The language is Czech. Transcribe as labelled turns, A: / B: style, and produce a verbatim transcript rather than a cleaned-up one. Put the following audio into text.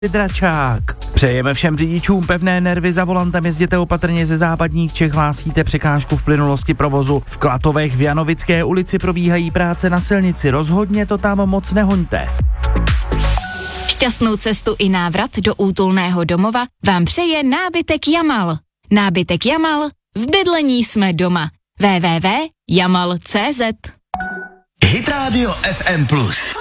A: Dračák. Přejeme všem řidičům pevné nervy za volantem, jezděte opatrně, ze západních Čech hlásíte překážku v plynulosti provozu. V Klatovech v Janovické ulici probíhají práce na silnici, rozhodně to tam moc nehoňte.
B: Šťastnou cestu i návrat do útulného domova vám přeje nábytek Jamal. Nábytek Jamal, v bydlení jsme doma. w w w tečka jamal tečka cé zet
C: Hit Radio F M plus.